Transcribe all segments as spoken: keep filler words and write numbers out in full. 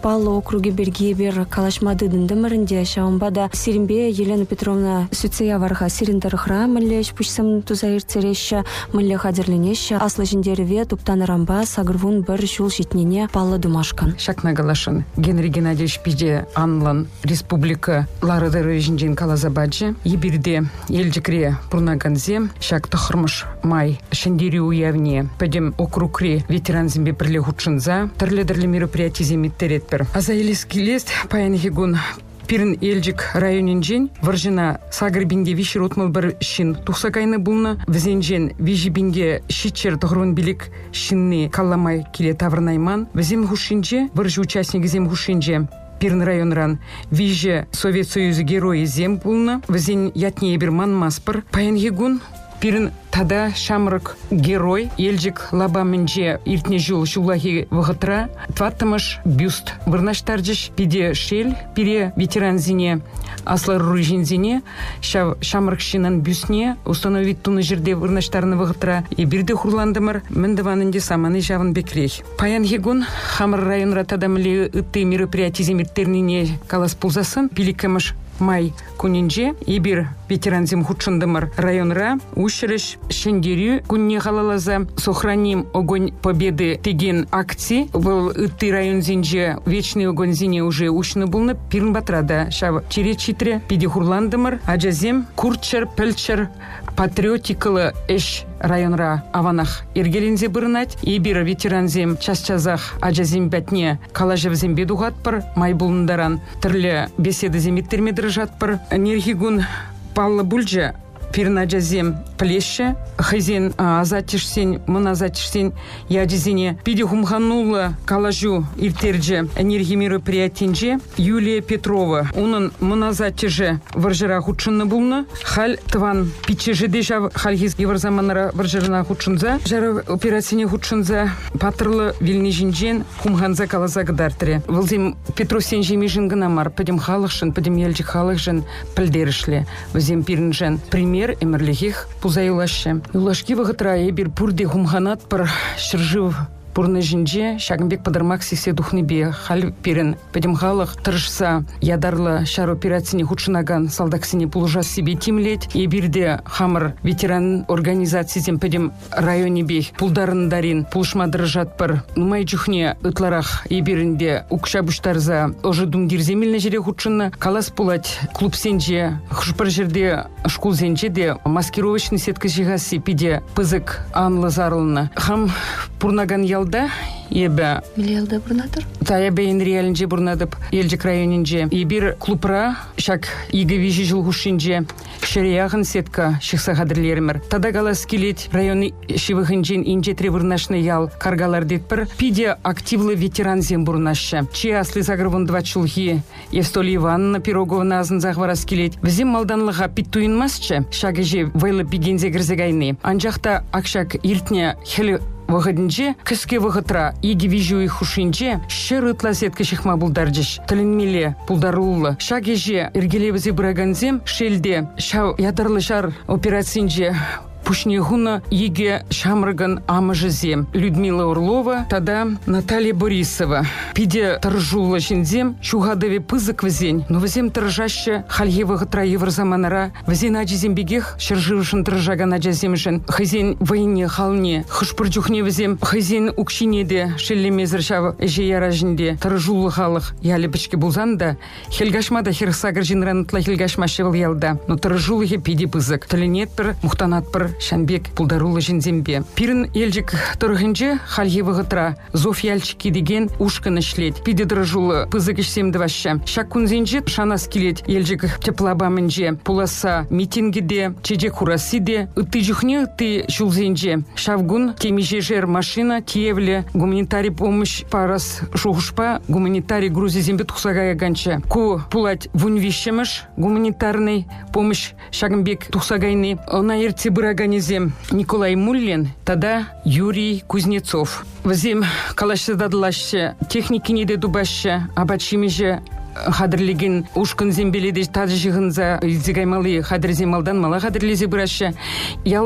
Паллы округе берге бер калашмады дындымырынде шаумбада Сиринбе Елена Петровна Суцея варха сириндарыхра мыллеш пучсам тузаирцереща мылле хадерленеща аслы жиндереве туптанырамба сагырвун бір жул житнене Паллы думашкан. Шакна галашын Генрий Геннадьевич пиде анлан республика ларыдыры жинжен калазабаджи ебирде елжикре пурнаганзе шак тахырмыш май шендери уявне педем округре ветеран зембе прилегучынза тырле-дырле мероприятий земиттеретпер. Азаилиский лист паянхигун Пирин Эльджик районинжен варжина сагырбинге вишер отмыл бір шин тухсакайны булна візенжен вижибинге шитчер тұғырын билік шинны калламай келе тавырнайман візем хушинже варжы участник зем хушинже Пирин районран виже Совет Союзы герои зем булна візен ятне еберман маспыр паянхигун Пирин тада шамрак герой Эльджик лабамынже иртне жул шулахи вғытра тваттымыш бюст вырнаштарджиш пиде шель пире ветеран зине аслар ружин зине шамрак шинан бюстне установить туны жерде вырнаштарны вғытра и бирде хурландымыр міндіванынде саманы жавын бекрех. Паян хигун хамыр районра тадамли ытты мероприятий земиртернине калас пулзасын пиликамыш май кунинже ебир ветеранзим худшындымыр районра ушереш шендерю кунне халалаза сохраним огонь победы теген акции был ытты районзинже вечный огонь зине уже ушны булны пирн батрада шав черечитре пиди хурландымыр аджазем курчер пельчер патриотикалы эш районра аванах иргелинзе бырнать ебир ветеранзем час-чазах аджазем бәтне калажевзем бедугатпыр май булындаран тірлі беседы земиттерме дыржатпыр нерхигун Паллы бульджа пирнаджазем плеще хазин азатишсен мыназатишсен ядизине пиди хумханула калажу иртерже энергии мероприятинже Юлия Петрова унын мыназатиже варжыра худшынны булны халь тван пичеже дежа хальгиз еврзаманара варжырына худшынза жара операцияне худшынза патырлы вильнежинжен хумханза калаза гдартре вылзим Петросен жемежин гынамар педем халықшын педем елжик халықжын пілдерішле візем пирнжен пример эмерлихих пузаюлаще. Юлашки вагатра ебир пурди хумханат пар шыржив пурны жинже шагымбек падармак сесе духныбе халь пирен педем халық тырышса ядарлы шар операцияне худшынаган салдаксине пулужас себе тимлеть ебирде хамыр ветеран организациязем педем районе бей пулдарын дарин пулшма дырыжат пар нумай жухне ытларах ебиринде укшабуштарза ожы думдир земельне жере худшынна калас пулать клуб сенже хушпар жерде школ сенже де маскировочный сетка жигаси пиде пызык анлы зарылны хам пурнаган ялда ебе Миллиалда бурнадыр? Та ебе ин реалинже бурнадып елжик районинже. Ебир клубра шак игі вижи жылгушинже шариягын сетка шықса қадырлерімір. Тада галас келет районы шивыхынжен инже требурнашны ял каргалар детпір. Пиде активлы ветеран зем бурнашы. Че асли загырвын два чулхи Евстолия Ивановна Пироговна азын захварас келет. Візем малданлыға питтуинмасчы шагы же вайлы пигензе гірзегайны. Анжақта акшак иртне хелі Вагадинже, кіске вағытра, еге вижуи хушинже, шыр ытла сеткі шықма бұлдаржыш. Тілінмеле бұлдарулы. Шагеже, ергелебізе бұраганзем, шелде, шау ядарлы шар операциинже, Пушнегуна еге шамраган амажызем. Людмила Орлова, тада Наталья Борисова. Пиде торжула жинзем, чугадове пызык візен, но візем торжаще хальевығы тра еврзаманара, візен аджизем бегех, шыржывышын торжаган аджаземшін, хызен войне халне, хышпырджухне візем, хызен укшинеде, шеллемезір шав эже яражынде, торжулы халық ялі бічке бұлзанда, хелгашмада хирсагыр жинранытла хелгашмашы был ялда, но торжулығы пиде пызык, тілінетпір, мұхтанатпір, Шанбек пулдарулы жинзембе. Пирин елжик тұрғынже хальевығы тра зофияльчики деген ушканы шлет. Пиде дыржулы пызык ішсемді ваща. Шак күнзенже шанас келет елжик теплабамынже пуласа митингіде, чеджек хурасиде, үтті жүхне үтті шулзенже. Шавгун темеже жер машина тиевле гуманитарий помощь парас шухушпа гуманитарий грузи зембе тухсагая ганча. Ку пулать вунвищемыш гуманитарный помощь Шагымбек тухсагайны. Она ерте бырага Николай Муллин, тада Юрий Кузнецов. Візем калашсы дадылашы, техники неде дубашы, абачимеже хадырлеген ушкын зембеледе тады жығынза изегаймалы хадыр земалдан мала хадырлезе бұрашы. Ял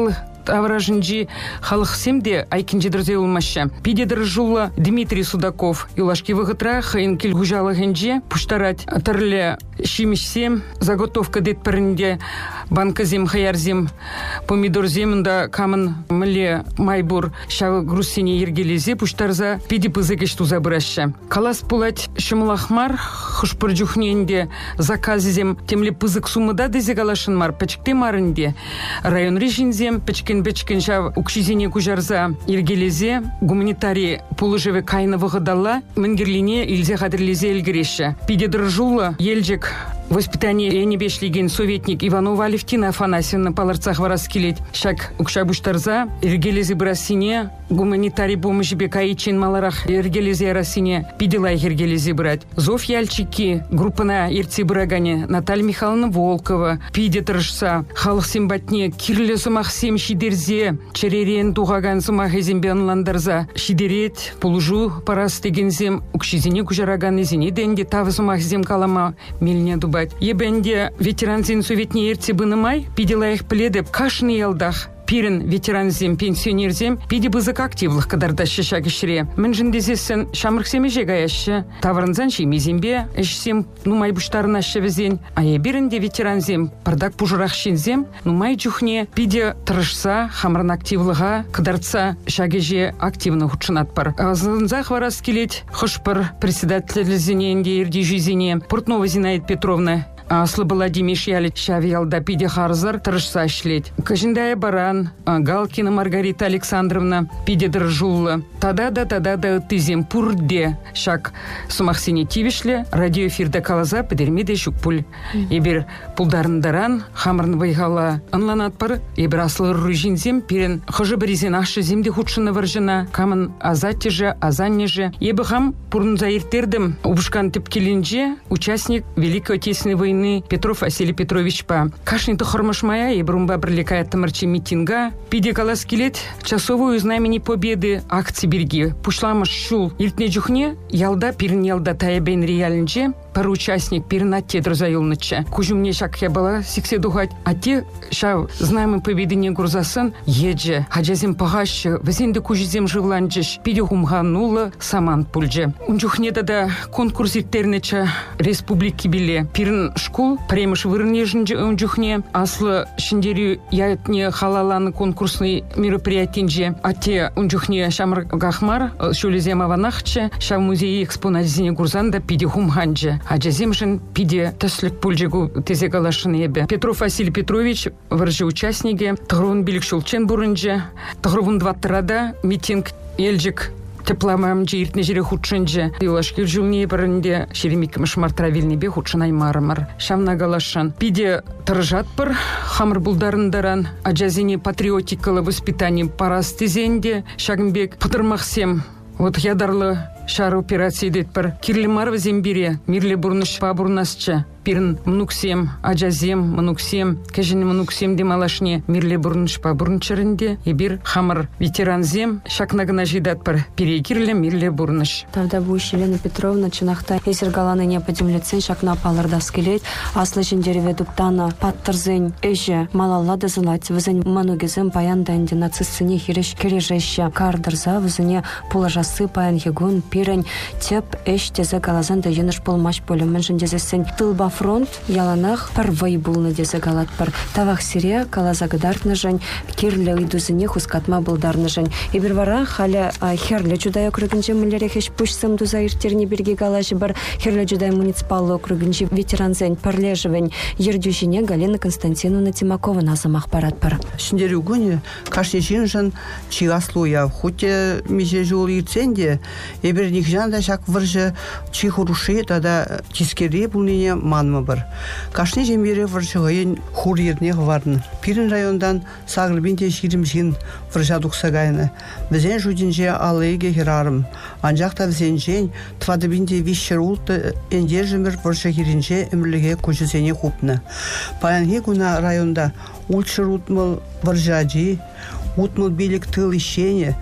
авражынжи халық семде айкинжи дырзе улмаша. Пиде дыржула Дмитрий Судаков юлашки выгытра хайн килгужала генже пуштарать тырле шимишсем заготовка дет пірінде банказем хаярзем помидор земында камын мле майбур шағы груссине ергелезе пуштарза пиде пызыгеш туза быраща. Калас пулать шымылахмар хышпыр жүхненде заказезем темле пызык сумыда дезе галашынмар пачкте марынде район режинзем пачкен-пачкен шав укшизине кужарза ергелезе гуманитарий пулыжеве кайны вғыдалла мінгерлине илзе қадірлезе елгереші. Пиде дыржула елжек воспитание эни бешлиген советник Иванова Алевтина Афанасьевна паларцах варас келет. Шак укшабуштарза ергелезе брасине гуманитарий помощи бекаичин маларах ергелезе расине пиделай ергелезе брать. Зов яльчики группана ирти брагане Наталья Михайловна Волкова пиде тырышса халық симбатне кирле сымах сем шидерзе черерен туғаган сымах ezimбенландарза шидерет пулужу парас дегензем укшизине кужараган изине денде тавы сымах зем калама мельне дубать. Ебенде ветеранзин советне ерте бынымай пиделаях пледеп кашны елдах. Пирен ветеранзем, пенсионерзем, пиде бызык активлых кадарда шешагишре. Менжіндезесін шамырксеме жегаяшы. Таварынзан шеймезембе, эшсем нумай буштарына шевезен. А еберінде ветеранзем, пардак пужырах шинзем, нумай джухне, пиде тырышса, хамрын активлыға, кадарца шагеже активны худшынат пар. Азынзах варас келет, хышпыр председатель-зененде, ерди жизине, Портнова Зинаида Петровна, Аслы Владимиш яли шавиялда пиде харзар тырышса шлеть. Кажиндая баран, Галкина Маргарита Александровна пиде дыржулла. Тада-да, тада-да тызем пурде. Шак сумахсине тивишле, радиоэфирда калаза педермеде шукпуль. Ебер пулдарындаран, хамрын вайгала анланат пар, ебер аслы ружинзем, пирен хожы бірізен ашы земде худшыны варжына, камын азаттеже, азаннеже. Ебі хам пурнза иртердім, убышкан тепкелінже, участник Великой Отечественной войны Петров Василий Петрович па. Кашни-то хормашмая и брумба приликает тамарчи митинга. Пиде калас келет часовую знамени победы акции берги. Пушламаш шул иртне джухне, ялда пирн ялда таябен реальнже. Пару участник пирнатте друзаюлныча. Кужумне шак я была сиксе духать. А те шав знаемый победы не грузасан едже. Хаджазем пагаща, везенде кужизем живланчеш. Пиде хумганула саман пульже. Унчухне да конкурс иртернеча республики биле. Пирн школ, премыш вырнежнже унчухне. Аслы шиндерю яетне халаланы конкурсный мероприятинже. А те унчухне шамр гахмар, шулезем аванахче. Шав музей экспонатизине грузанда пиде хумганже. А джазимшин пиде таслик пульжигу тезе галашын ебе. Петров Василий Петрович варжи участники. Тагрун билик шулчен бурынже. Тагрун дватырада митинг елжик тепломам жиртне жире худшынже. Юлашки жылне бірінде шеремик мышмартравильне бе худшынай мармар. Шамна галашын. Пиде тыржат бір хамыр булдарындаран. А джазине патриотикалы воспитание парастезенде. Шагымбек пытырмақсем. Вот ядарлы шар операции дет пар. Кирле марва зембире, мирле бурныш па бурнасча. Пирн мнуксем, аджазем, мнуксем, кежен мнуксем демалашне, мирле бурныш па бурнчарынде, и бир хамар ветеранзем, шакнагна жидат пар. Пире кирле мирле бурныш. Тавда буш Елена Петровна чынақта есергаланы не подемлецен шакна палырда скелет, аслы жендереве дуптана паттырзен, эже малалла дызылать, вызен манугезем паянданде нацистсыне хиреш кережеща, кардырза, вызене пулажасы паян егун, пирен, теп, эш тезе галазан да еныш болмаш бөлімін жендезесен тылба фронт яланах пар вайбулны дезе галат пар. Тавах сире калазагадартны жань, кирле идузыне хускатма булдарны жань. И бір вара халя херле жудай округінже мүллере хеш пушсым дуза иртерне берге галажы бар херле жудай муниципалы округінже ветеранзен парлежевен ердюжине Галина Константиновна Тимакова назамах парат пар. Шиндері үгіне кашне жинжан чигаслуя хуте меже жол ирценде ебір никжанда шак выржы чихуруши тада тискере бұлнене манмы бір. Кашне жембері выржы ғайын хур ерне ғыварын. Пирин райондан сағырбенде ширімжін выржа дұқсағайны. Візен жудинже алыйге херарым. Анжақта візен жен твадыбенде вишшер ұлты әндер жымыр выржа херінже өмірліге көжізене хупны. Паянге күна районда ұлтшыр ұтмыл выржаджи, ұтмыл белік тыл ишене,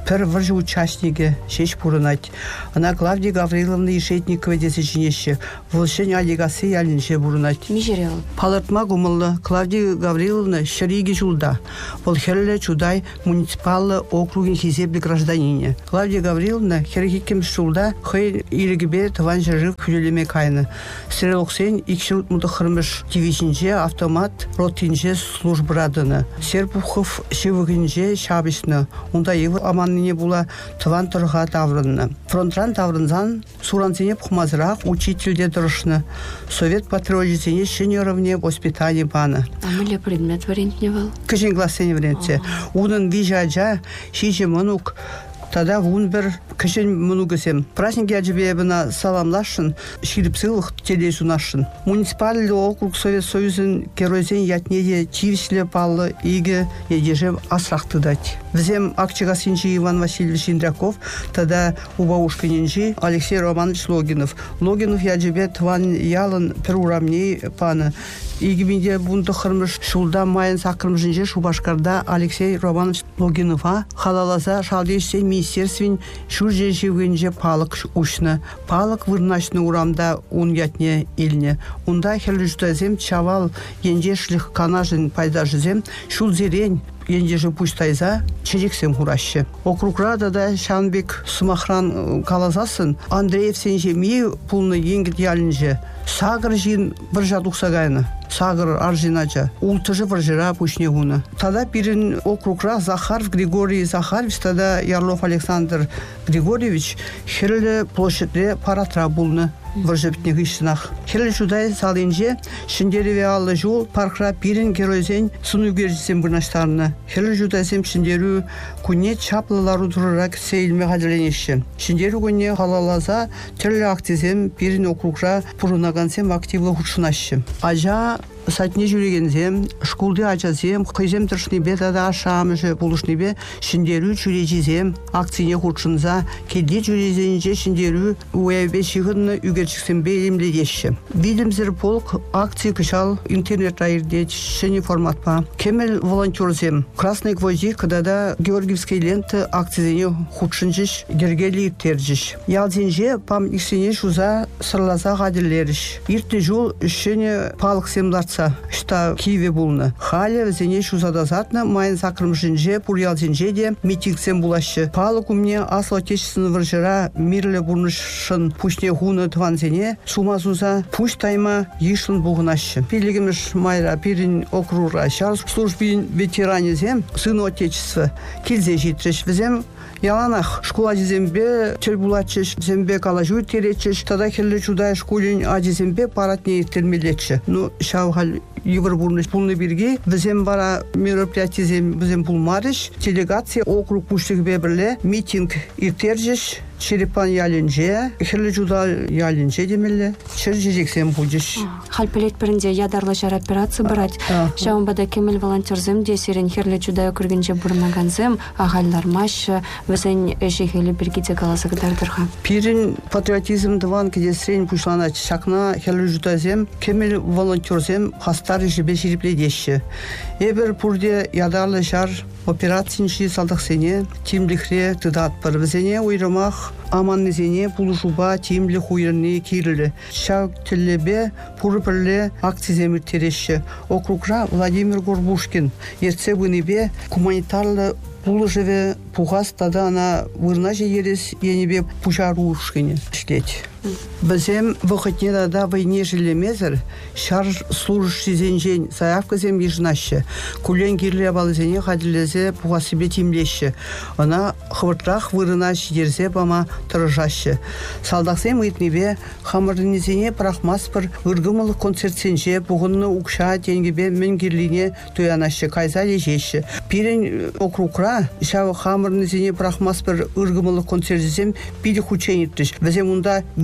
пір выржы участниги шеш пурынать. Ана Клавдия Гавриловна Ишетникова десечинеші, вылшын алигасы ялінше бурынать. Межерел. Палыртма гумылы Клавдия Гавриловна шыриги жулда. Бұл херлі чудай муниципалы округин хизеблі гражданине. Клавдия Гавриловна херхикем шулда хай иргибе таван жыры күлелеме кайны. Стрелоксен икшіл мұдықырмыш дивизинже автомат ротинже службырадыны. Серпухов шевігінже шабысны. Онда евы аманныне була таван тұрға таврынны. Фронтран таврынзан суранцене пухмазырақ учительде дұрышны. Совет патриотизене шенеровне воспитание баны. А мыле предмет варентне был? Кышын гласене варентсе. Унын вижаджа шиже мұнук. Тада вун бір кішін мұнугісем. Праздник яджібебіна саламлашын, ширипсылық телесунашын. Муниципальный округ Совет Союзын керойзен ятнеде чивисле палы иге едежем асрақты дать. Взем акчегасынчы Иван Васильевич Индряков, тада убаушканенжи Алексей Романович Логинов. Логинов яджібе тван ялын пір урамней паны. Игибинде бунты қырмыш шулда майын сақырмышынже Шубашкарда Алексей Романович Логинова халалаза шалдешсен министерствен шурже живгенже палық ушны. Палық вырнашны урамда ун ятне илне. Унда херлюждазем чавал енжешлих канажын пайдажызем шул зерень енжежі пуштайза чедексем хуращы. Округрада да Шанбек Сумахран калазасын Андреев сенже мей пулны енгіт ялінже. Сагыр жин бір жадуқсагайны. Сагыр аржинача. Ултыжы варжира пушне гуна. Тада пирин округра Захаров Григорий Захарович, тада Ярлов Александр Григорьевич херлі площадьре паратра булны. Варжебітнег ишінақ. Херлі жудай салынже шиндереве аллы жол паркра пирин геройзен суну гержісен бірнаштарына. Херлі жудайсем шиндеру күнне чаплылару тұрырак сейілме қадірленеші. Шиндеру күнне халалаза түрлі актизем пирин округра пұрынағансем активлы хұтшынашы. Ажа сатне жүрегензем, шкулды ачазем, қойзем тұршнебе тада ашамыжы болушнебе шиндеру жүрежізем, акцияне хұтшынза, келде жүрезенже шиндеру уэбе шығынны үгерчіксенбе елімлі деші. Видимзір полк акция кышал интернет райырдеч, шыне форматпа. Кемел волонтерзем. Красный гвоздик, кадада Георгиевский ленты акцияне хұтшынжыш, гергели иртерджіш. Ялзенже пам иксене шуза сырлаза ғадірлеріш. Иртті жол үшіне палық семларца. Шта Киеве булны. Халя зене шузадазатна майын сакрымжинже пурьялзинже де митингсен булашы. Палық умне асыл отечественный варжыра мирле бурнышын пушне хуны тванзене сумазуза пуш тайма ишлын буғынашы. Пилігіміш майра пирин округа шар службин ветеранезем сын отечества килзе житреш візем яланах школа дизембе чельбулачыш зембе калажу теречиш тада хелле чудай школин адизембе паратне термелечи. Ну шавхал Евр бурныш пулны бирге візем бара мероприятиезем візем пулмарыш делегация округ пуштыгбе бірле митинг иртержиш Черепан ялінже, херлі жуда ялінже демелі, чержежексен бұлжыш. Халпелет бірінде ядарлы жар операция барать. Шауынбада кемел волонтерзем десерен херлі жуда көргенже бұрынаганзем, ағайлармаш, візен жегелі біргеде қаласығдардырға. Пирин патриотизм дыван кедесірен пұшланач шақна херлі жудазем, кемел волонтерзем хастары жібе жирипледеші. Эбір пұрде ядарлы жар операциянши салдықсене, тимлихре тыдат бар. Візене ойрымақ аманнезене пулушуба тимли хуйрны кирілі. Шау тілебе пұрыпірлі акциземір тереші. Округра Владимир Горбушкин. Ерце вынебе гуманитарлы пулышеве пуғас тада ана вырнажы ерес енебе пушарушкіне шлеть. Бізем вұқытне дада войне жилемезір, шар служащий зенжен заявкызем ежнашы. Кулен кирле балызене қаділезе пуғасыбе тимлеші. Она хвыртрақ вырынаш ерзе бама тұрыжашы. Салдақсем үйтнебе хамырнезене прахмаспыр ұргымылы концертсенже бұғынны ұқша тенгебе мен кирлине туянашы кайза лежеші. Пирен округра шау хамырнезене прахмаспыр ұргымылы концертсем пилі хучен еттіш. Бізем ұнда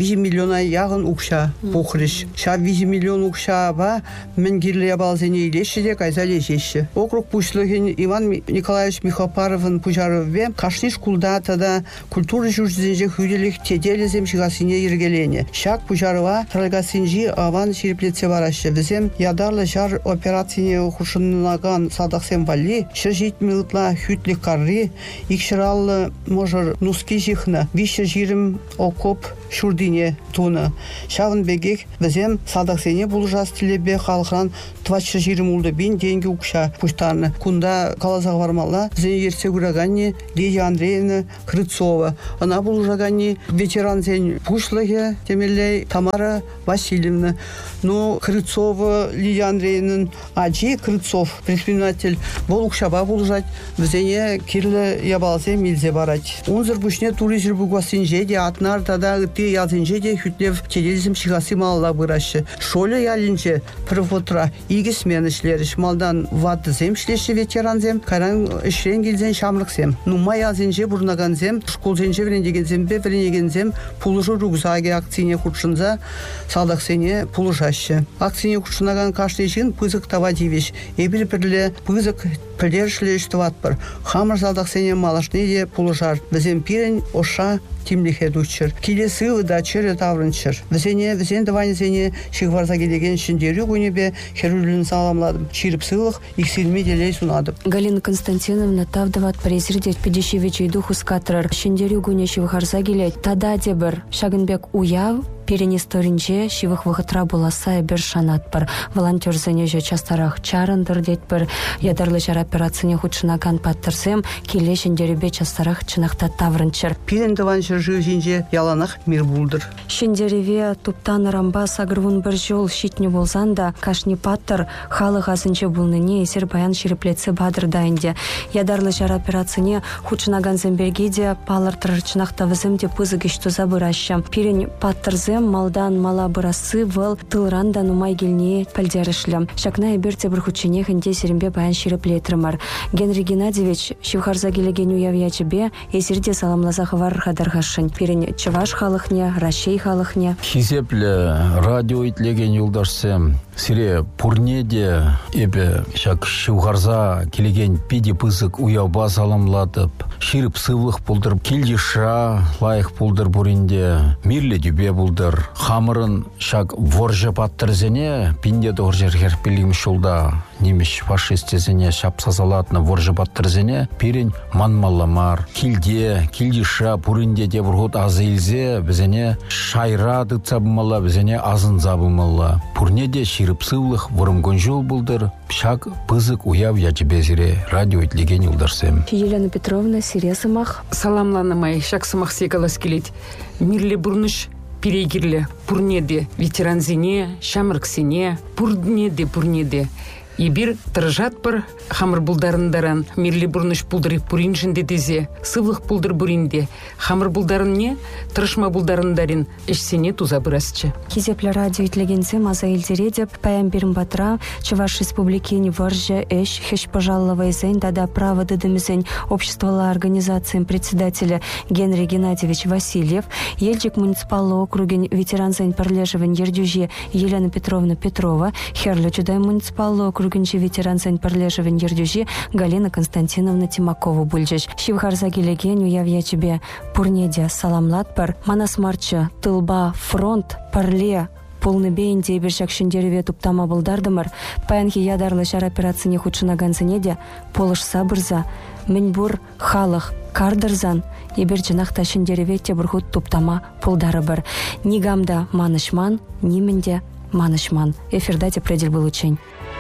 виже миллиона ягын укша похрыш. Ша виже миллион укша ба мен гирле балзене илеши де кайзале жеши. Округ пушлыгин Иван Николаевич Михопаровын пужарове кашниш кулда тада культура журзенже хюделих теделезем шигасине иргелене. Шак пужарова тралгасинжи аван ширплеце барашы. Візем ядарлы жар операцияне хушынлаган садақсен вали, шыржит милытла хютлі карри, икшыраллы можыр нуски жихна, вище жирім окоп шурдине туны. Шавын бегек візем садақсене бұлжас тілебе халықран твачы жирім улды бин деньги укша пуштарны. Кунда калазағы бармалла, візен ерсе күраганне Лидия Андреевна Крыцова. Она бұлжаганне ветеран зен пушлығы темелей Тамара Васильевна. Но Крыцова Лидия Андреевна Аджи Крыцов, предприниматель, бұл укшаба бұлжать, візене кирлі ябалзе милзе барать. Унзыр бүшне туризр бұгасынже де атнар тада ты язынже де хүтлев телезім шығасы малла бұрашы. Шолы ялінже пірвотра игі смен ішлеріш малдан ватты зем шлеші ветеран зем, каран ішлен келзен шамлық зем. Нума язынже бұрнаган зем, школ зенже верендеген зембе верендеген зем пулыжы ругзаге акцияне құтшынза салдақсене пулыжашы. Акцияне құтшынаган кашлешін пызық тава дивеш. Эбір бірлі пызық пілдершлі іштіват Хамыр салдақсене малашны де пулыжар. Візем пирен оша тимлихе дучыр. Келесі ұда чыры таврынчыр. Візене, візен даванезене шығварза келеген шындері күнебе херулін саламладым. Чиріп сылық, иксилме делей сунадым. Галина Константиновна тавдават презирдет педешевичей духу скатрар. Шындері күне шывхарза келет. Тада дебір Шагынбек уяв, перенесторинже шивых вахытра буласа бер шанат бар. Волонтер зенеже частарах чарындыр дет бір. Ядарлы жар операцияне худшынаган паттырсем, келе шындеребе частарах чынақта таврынчыр. Пирен даванчыр жывжинже яланах мир булдыр. Шындереве туптан рамба сагырвун бір жол шитне болзанда, кашни паттыр халық азынче булныне есер баян шереплецы бадыр дайынде. Ядарлы жар операцияне худшынаган зембергеде палыртыр чынақта візімде пызык ішту забыраща. Пирен паттырзем малдан мала бұрасы выл тылранда нумай келне пәлдерішлі. Шакна әберте бір худшыне хінде серімбе баян шереплетрімар. Генрий Геннадьевич шивхарза келеген уявячебе есерде саламлазағы вар хадарғашын. Пирен чываш халықне, Рашей халықне. Хизеплі радио итлеген юлдашсем сире пурнеде эбе шак шивхарза келеген пиде пызык уяба саламладып, ширіп сывлық пулдыр, келдиша лайық пулдыр буринде, мирле дюбе пулдыр. Хамырын шак воржа паттырзене, пинде доржер херпелим шулда, немеш фашистезене шап сазалатны воржа паттырзене, пирен манмаламар, килде, килдиша пуринде де бургут азы илзе, бізене шайра дыцабымала, бізене азын забымала. Пурнеде ширіп сывлық вырымгон жол булдыр, шак пызык уяв ячебезіре радио итлеген юлдарсем. Елена Петровна сиресымах. Саламланымай, шак сымақ секалас келет. Мирле бурныш перегирле, пурнеде ветеранзине, шамырксине, пурнеде, пурнеде. И бир тыржат бір хамыр бұлдарындаран мирлі бұрныш бұлдыры пуринжінде дезе, сывлық бұлдыр бұринде. Хамыр бұлдарын не, тырышма бұлдарындарин ішсене туза бұрасчы. Хизеплі радио итлегенсе маза елдере деп, паян берім батра, Чуваш республикени варжа эш, хеш пожаловай зень, дада право дадымызень обществола организациям председателя Генрий Геннадьевич Васильев, ельчик муниципаллы округен ветеран зень парлежевен ердюже Елена Петровна Петрова, херлю чудай муниципаллы округ Кургинчи ветеран зайн парлежевен ердюжи Галина Константиновна Тимакова бульжич. Шивхарза келеген уявья тебе пурнедя саламлат пар, манас марча, тылба, фронт, парле, полны бейнде бершак шындереве туптама булдардымыр, паянхи ядарлы жар операцияне худшынаган зенеде, полыш сабырза, мінбур халық кардырзан, ебер жинақта шындереве тебірхут туптама пулдары бір. Нигамда манышман, нимінде манышман. Эфирда те предель был учень.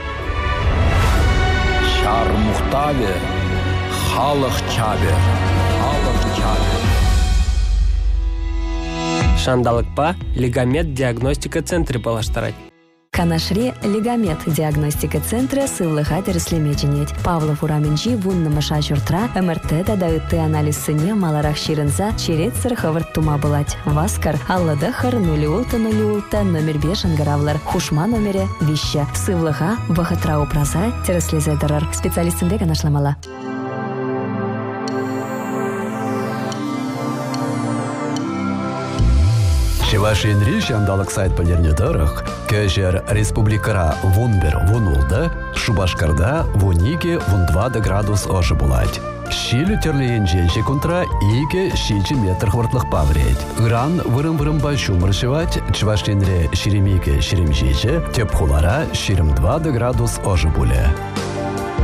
Шар мұқтаве, халық чабе, халық чабе. Шандалыкпа лигамет диагностика центре балаштарать. Канашри лигамет диагностика центра сывлыха тереслемеченет. Павлов ураменжи вунны мыша журтра МРТ дадайытты анализсыне маларах ширынза черет сырхывырт тума былать. Васкар аллады хыр нули улта нули улта номер беш ангаравлар. Хушма номере вище. Сывлыха вахытра упраза тереслезе дарар. Специалистінде канашламала. Чевашинри шандалык сайт панернедорах, көжер республикара вунбер вунулда, Шубашкарда вунике вундва градус ожы булать. Шилю терлейін женші күнтра иге шичи метр хвартлық павреть. Иран вырым-вырым башумыр шивать, Чевашинре ширемике ширемжече, теп хулара ширим два градус ожы буле.